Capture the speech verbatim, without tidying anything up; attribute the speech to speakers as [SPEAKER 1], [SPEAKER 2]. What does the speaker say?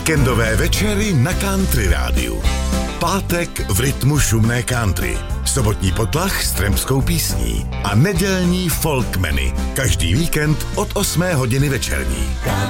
[SPEAKER 1] Víkendové večery na Country rádiu. Pátek v rytmu šumné country. Sobotní potlach s trampskou písní. A nedělní folkmeny. Každý víkend od osmé hodiny večerní.